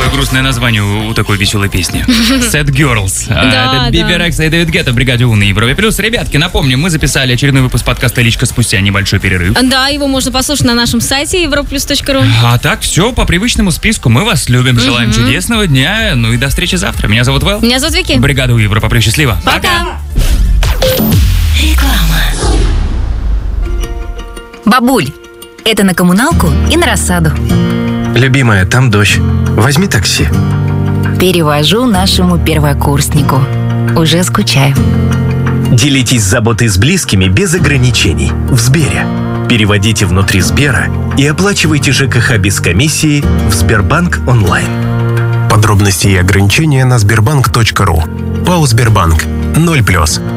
Какое грустное название у такой веселой песни. Sad Girls. Да, Это Биби Рекса и Дэвид Гетта в бригаде У на Европе Плюс. Ребятки, напомню, мы записали очередной выпуск подкаста «Личка» спустя небольшой перерыв. Да, его можно послушать на нашем сайте europlus.ru. А так, все по привычному списку. Мы вас любим. Желаем чудесного дня. Ну и до встречи завтра. Меня зовут Вэл. Меня зовут Вики. Бригада У Европа Плюс. Счастливо. Пока. Бабуль, это на коммуналку и на рассаду. Любимая, там дождь. Возьми такси. Перевожу нашему первокурснику. Уже скучаю. Делитесь заботой с близкими без ограничений в Сбере. Переводите внутри Сбера и оплачивайте ЖКХ без комиссии в Сбербанк онлайн. Подробности и ограничения на sberbank.ru. ПАО «Сбербанк». 0+.